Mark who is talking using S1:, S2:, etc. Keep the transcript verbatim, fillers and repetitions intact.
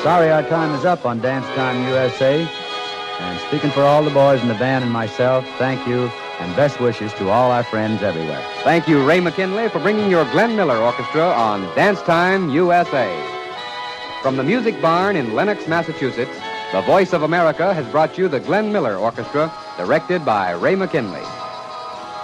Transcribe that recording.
S1: Sorry our time is up on Dance Time U S A. And speaking for all the boys in the band and myself, thank you and best wishes to all our friends everywhere.
S2: Thank you, Ray McKinley, for bringing your Glenn Miller Orchestra on Dance Time U S A. From the Music Barn in Lenox, Massachusetts, the Voice of America has brought you the Glenn Miller Orchestra, directed by Ray McKinley.